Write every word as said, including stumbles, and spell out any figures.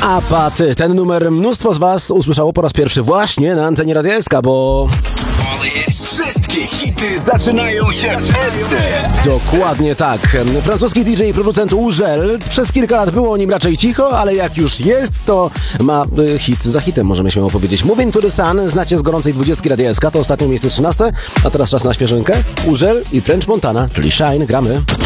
Apaty. Ten numer mnóstwo z was usłyszało po raz pierwszy właśnie na antenie Radia S K, bo... Wszystkie hity zaczynają się w S C. Dokładnie tak. Francuski D J i producent Urzel. Przez kilka lat było o nim raczej cicho, ale jak już jest, to ma y, hit za hitem, możemy śmiało powiedzieć. Moving to the Sun znacie z gorącej dwudziestki Radia S K, to ostatnie miejsce trzynaste, a teraz czas na świeżynkę. Urzel i French Montana, czyli Shine, gramy.